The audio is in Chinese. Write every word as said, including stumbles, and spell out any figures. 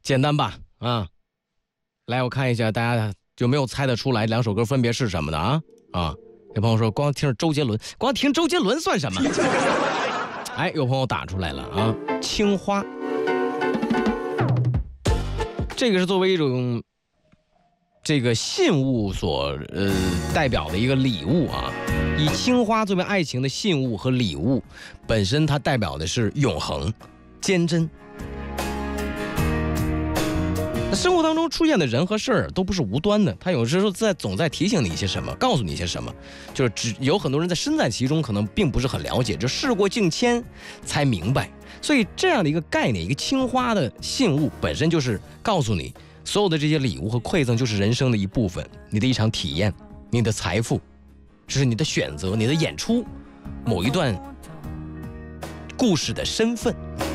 简单吧？啊，来，我看一下，大家有没有猜得出来两首歌分别是什么的啊？啊，有朋友说光听周杰伦，光听周杰伦算什么？哎，有朋友打出来了啊，青花。这个是作为一种这个信物所呃代表的一个礼物啊，以青花作为爱情的信物和礼物，本身它代表的是永恒、坚贞。那生活当中出现的人和事儿都不是无端的，他有时候在总在提醒你一些什么，告诉你一些什么，就是只有很多人在身在其中，可能并不是很了解，就事过境迁才明白。所以这样的一个概念，一个青花的信物，本身就是告诉你，所有的这些礼物和馈赠就是人生的一部分，你的一场体验，你的财富，这是你的选择，你的演出，某一段故事的身份。